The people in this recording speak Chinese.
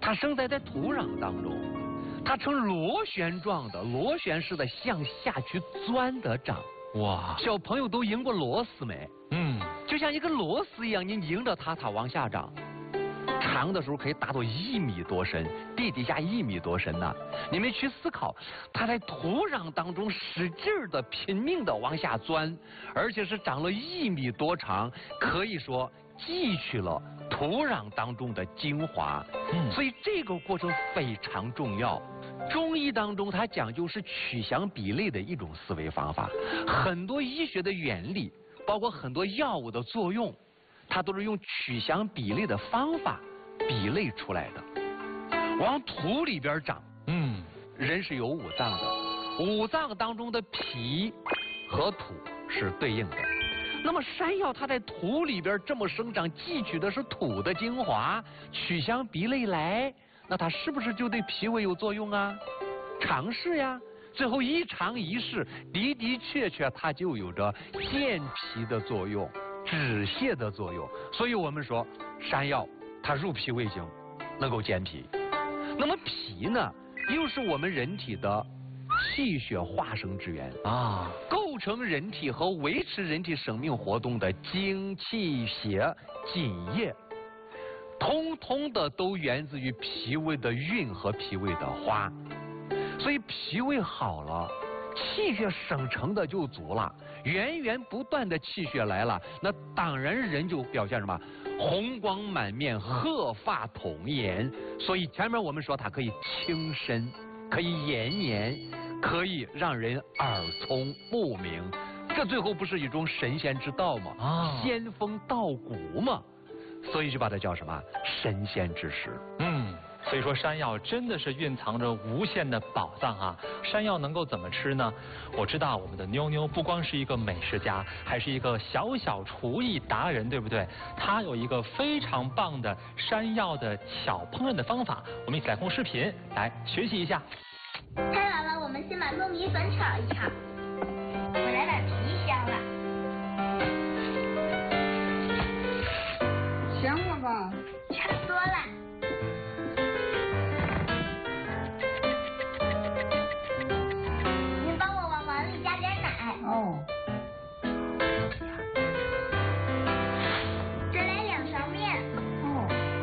它生在土壤当中，它呈螺旋状的、螺旋式的向下去钻的长。 哇， 小朋友都拧过螺丝没？就像一个螺丝一样，你拧着它，它往下长。长的时候可以达到1米多深，地底下1米多深呢。你们去思考，它在土壤当中使劲的、拼命的往下钻，而且是长了1米多长，可以说汲取了土壤当中的精华。所以这个过程非常重要。中医当中它讲究是取祥比类的一种思维方法，很多医学的原理，包括很多药物的作用，它都是用取祥比类的方法比类出来的。往土里边长，人是有5脏的，5脏当中的脾和土是对应的。那么山药它在土里边这么生长，汲取的是土的精华，取祥比类来，那它是不是就对脾胃有作用啊？尝试呀，最后一尝一试，的的确确它就有着健脾的作用、止泻的作用。所以我们说山药它入脾胃经，能够健脾。那么脾呢，又是我们人体的气血化生之源啊，构成人体和维持人体生命活动的精气血津液，通通的都源自于脾胃的运和脾胃的化。所以脾胃好了，气血生成的就足了，源源不断的气血来了，那当然人就表现什么？红光满面，鹤发童颜。所以前面我们说它可以清身，可以延年，可以让人耳聪目明，这最后不是一种神仙之道吗？仙风道骨嘛，所以就把它叫什么？神仙之食。 所以说山药真的是蕴藏着无限的宝藏啊！山药能够怎么吃呢？我知道我们的妞妞不光是一个美食家，还是一个小小厨艺达人，对不对？她有一个非常棒的山药的巧烹饪的方法，我们一起来看视频来学习一下。 太好了，我们先把糯米粉炒一炒。